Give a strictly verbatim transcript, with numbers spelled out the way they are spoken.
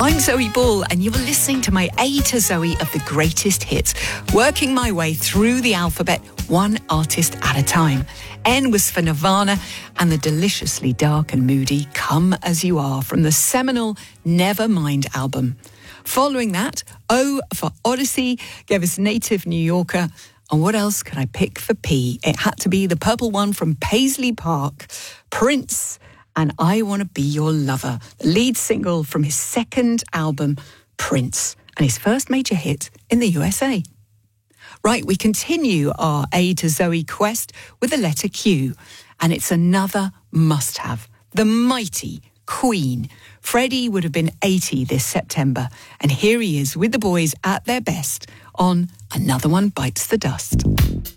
I'm Zoe Ball, and you're listening to my A to Zoe of the greatest hits, working my way through the alphabet, one artist at a time. N was for Nirvana and the deliciously dark and moody Come As You Are from the seminal Nevermind album. Following that, O for Odyssey gave us Native New Yorker. And what else could I pick for P? It had to be the purple one from Paisley Park, Prince, and I Want to Be Your Lover, the lead single from his second album, Prince, and his first major hit in the U S A. Right, we continue our A to Zoe quest with the letter Q, and it's another must-have, the mighty Queen. Freddie would have been eighty this September, and here he is with the boys at their best on Another One Bites the Dust.